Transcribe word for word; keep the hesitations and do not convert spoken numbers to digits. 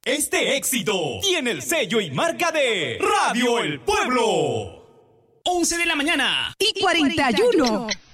Este éxito tiene el sello y marca de Radio El Pueblo. once de la mañana y cuarenta y uno.